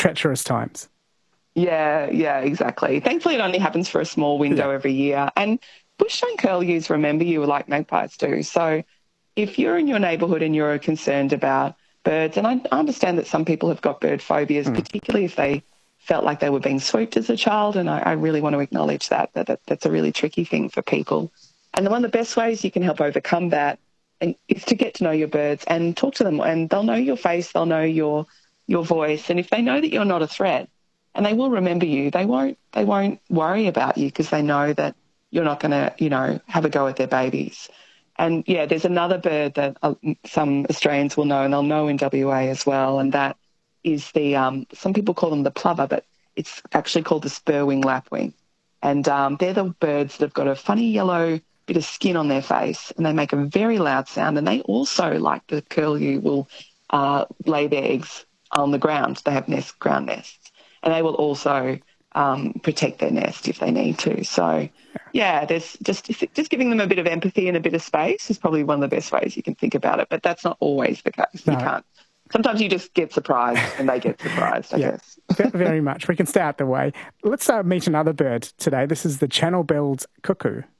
treacherous times. Yeah, exactly. Thankfully, it only happens for a small window every year. And bush-toned curlews remember you like magpies do. So if you're in your neighbourhood and you're concerned about birds, and I understand that some people have got bird phobias, particularly if they felt like they were being swooped as a child, and I really want to acknowledge that's a really tricky thing for people. And one of the best ways you can help overcome that is to get to know your birds and talk to them, and they'll know your face, they'll know your voice, and if they know that you're not a threat, and they will remember you, they won't worry about you because they know that you're not going to, have a go at their babies. And, there's another bird that some Australians will know, and they'll know in WA as well, and that is some people call them the plover, but it's actually called the spur-wing lapwing. And they're the birds that have got a funny yellow bit of skin on their face, and they make a very loud sound, and they also, like the curlew, will lay their eggs on the ground. They have ground nests. And they will also protect their nest if they need to. So, there's just giving them a bit of empathy and a bit of space is probably one of the best ways you can think about it. But that's not always the case. No. You can't. Sometimes you just get surprised and they get surprised, I guess. Very much. We can stay out the way. Let's meet another bird today. This is the channel-billed cuckoo.